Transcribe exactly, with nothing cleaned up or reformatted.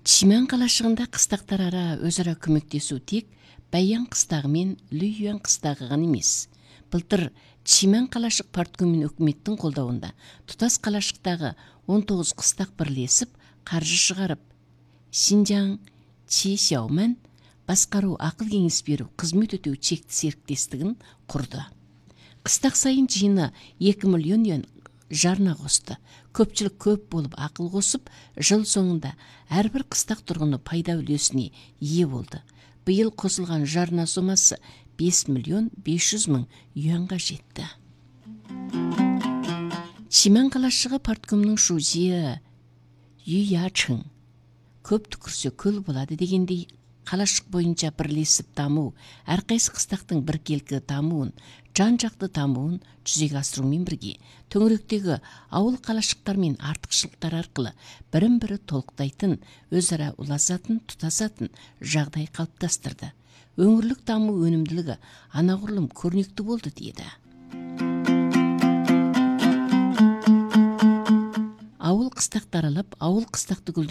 Чимэн калашыгында кыстактар ара өзара көмөктесүү тек Баян кыстагы мен Лүйүан кыстагы гана эмес. Былтыр Чимэн калашык парткомунун өкмөттүн колдоуунда тутас калашыктагы он тогуз кыстак бирлешип каржы чыгарып, Шинжаң Чишяомэн баскаруу акыл кеңеш берүү кызмат өтүү чектүү сериктестигин курду. Кыстак сайын жыйыны эки миллион юан жарна косду. Көпчүлүк көп болуп акыл косуп, жыл соңунда ар бир кыстак тургуну пайда үлесүнө ээ болду. Быйыл косулган жарна суммасы беш миллион беш жүз миң юанга жетти. Чимэн калашыгы парткомунун шужи Юячың көп түкүрсө көл болот дегендей калашык боюнча бирлешип тамуу, ар кайсы кыстактын биркелки тамуун, жан жакты тамуун жүзөгө асыруу менен бирге төңүрөктөгү ауыл калашыктар менен артыкчылыктар аркылуу бирин бири толуктайтын, өз ара уласатын, тутасатын жагдай калыпташтырды. Өңүрлүк тамуу өнүмдүүлүгү анагулум көрүнүктүү болду дейди. Ауыл кыстакты аралап, ауыл кыстакты